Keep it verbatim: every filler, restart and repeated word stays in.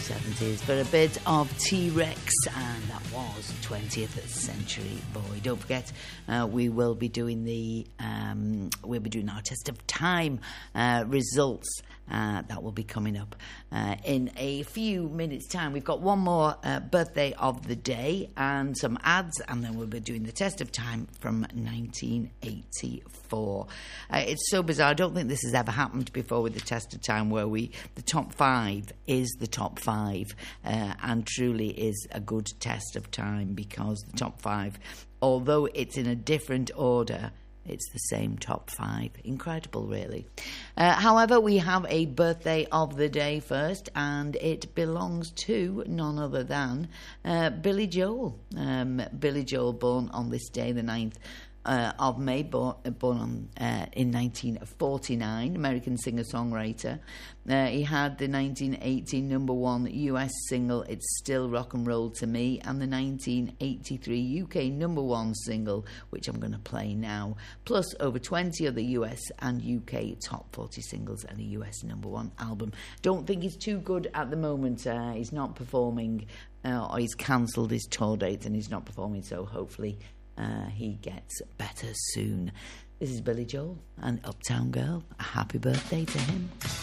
seventies for a bit of T-Rex, and that was twentieth Century Boy. Don't forget, uh, we will be doing the um, we'll be doing our test of time uh, results. Uh, that will be coming up uh, in a few minutes' time. We've got one more uh, birthday of the day and some ads, and then we'll be doing the test of time from nineteen eighty-four. Uh, it's so bizarre. I don't think this has ever happened before with the test of time, where we the top five is the top five, uh, and truly is a good test of time, because the top five, although it's in a different order, it's the same top five. Incredible, really. Uh, however, we have a birthday of the day first, and it belongs to none other than uh, Billy Joel. Um, Billy Joel, born on this day, the ninth Uh, of May, born, born on, uh, in nineteen forty-nine, American singer-songwriter. Uh, he had the nineteen eighty number one U S single, It's Still Rock and Roll to Me, and the nineteen eighty-three U K number one single, which I'm going to play now, plus over twenty other U S and U K top forty singles and a U S number one album. Don't think he's too good at the moment. Uh, he's not performing, uh, or he's cancelled his tour dates and he's not performing, so hopefully Uh, he gets better soon. This is Billy Joel and Uptown Girl. A happy birthday to him.